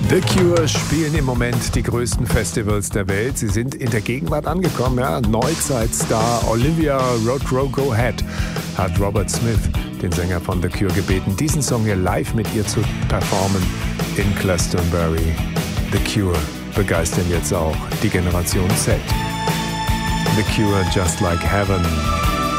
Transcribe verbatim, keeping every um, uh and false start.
The Cure spielen im Moment die größten Festivals der Welt. Sie sind in der Gegenwart angekommen. Ja? Neuzeit-Star Olivia Rodrigo Head hat Robert Smith, den Sänger von The Cure, gebeten, diesen Song hier live mit ihr zu performen in Glastonbury. The Cure begeistern jetzt auch die Generation Z. The Cure, Just Like Heaven.